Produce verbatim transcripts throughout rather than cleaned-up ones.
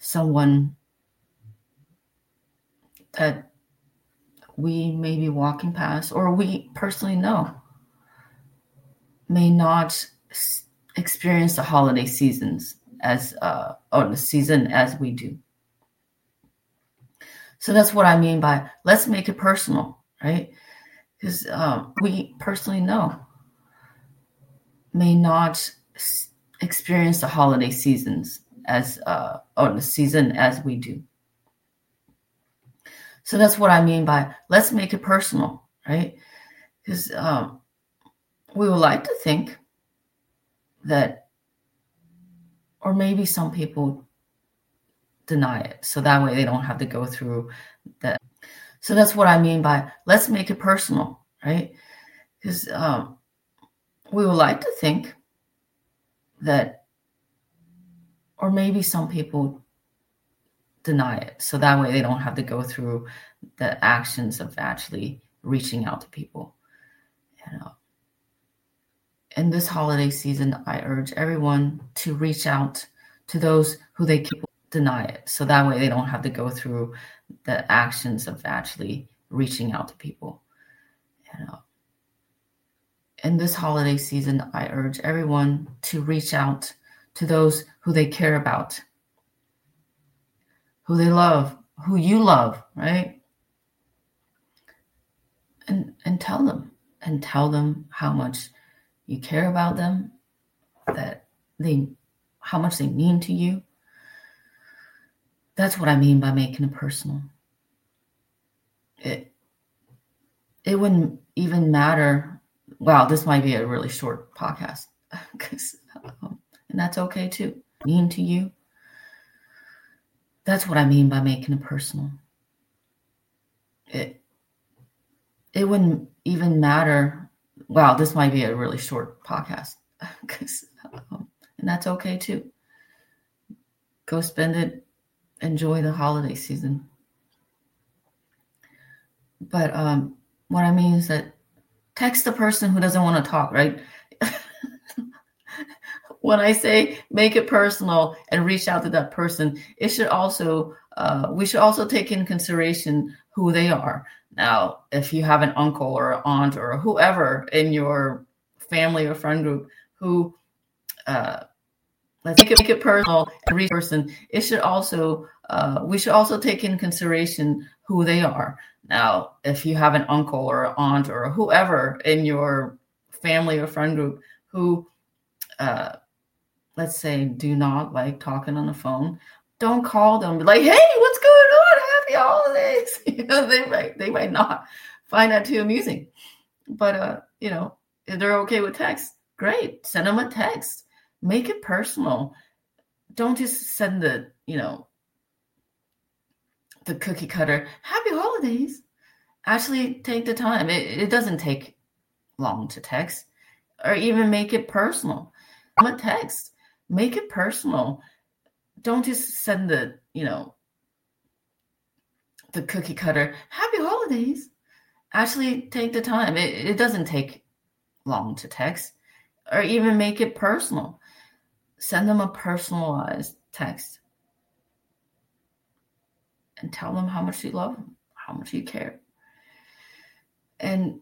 someone that we may be walking past or we personally know may not s- experience the holiday seasons as uh, or the season as we do. So that's what I mean by let's make it personal, right? Because um, we personally know may not s- experience the holiday seasons as uh, or the season as we do. So that's what I mean by let's make it personal, right? Because um, we would like to think that, or maybe some people deny it, so that way they don't have to go through that. So that's what I mean by let's make it personal, right? Because um, we would like to think that, or maybe some people deny it, so that way they don't have to go through the actions of actually reaching out to people. You know, in this holiday season, I urge everyone to reach out to those who they keep deny it, so that way they don't have to go through the actions of actually reaching out to people. You know, in this holiday season, I urge everyone to reach out to those who they care about, who they love, who you love, right? And and tell them and tell them how much you care about them, that they how much they mean to you. That's what I mean by making it personal. It it wouldn't even matter. Wow, this might be a really short podcast, because um, and that's okay too. Mean to you. That's what I mean by making it personal. It it wouldn't even matter. Wow, this might be a really short podcast, because um, and that's okay too. Go spend it. Enjoy the holiday season. But um, what I mean is that text the person who doesn't want to talk, right? When I say make it personal and reach out to that person, it should also uh, we should also take in consideration who they are. Now, if you have an uncle or an aunt or whoever in your family or friend group who uh, let's make it, make it personal and reach person, it should also uh, we should also take in consideration who they are. Now, if you have an uncle or an aunt or whoever in your family or friend group who uh, let's say do not like talking on the phone, don't call them. Be like, hey, what's going on? Happy holidays. You know, they might they might not find that too amusing. But uh, you know, if they're okay with text, great. Send them a text. Make it personal. Don't just send the, you know, the cookie cutter happy holidays. Actually take the time. It, it doesn't take long to text, or even make it personal. A text. Make it personal. Don't just send the, you know, the cookie cutter happy holidays. Actually take the time. It, it doesn't take long to text, or even make it personal. Send them a personalized text and tell them how much you love them, how much you care. And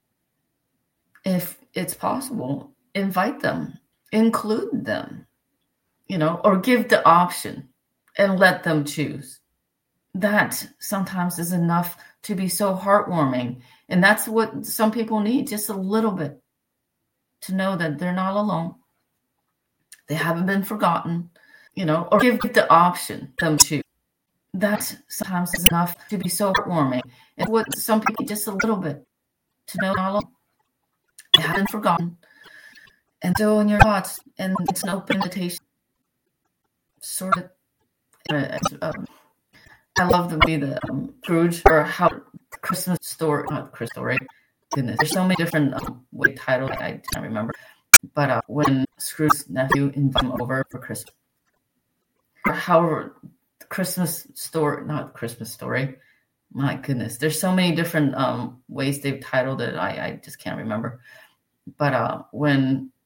if it's possible, invite them, include them, you know, or give the option and let them choose. That sometimes is enough to be so heartwarming. And that's what some people need, just a little bit, to know that they're not alone. They haven't been forgotten, you know, or give the option them choose. That sometimes is enough to be so heartwarming. And what some people need, just a little bit, to know they're not alone. They haven't been forgotten. And so in your thoughts, and it's an open invitation. Sort of, uh, um, I love the movie The um, Scrooge, or how Christmas Story, not Christmas Story. Goodness, there's so many different um, way titles I can't remember. But uh, when Scrooge's nephew invites him over for Christmas, or how Christmas Story, not Christmas Story. My goodness, there's so many different um, ways they've titled it. I, I just can't remember. But uh, when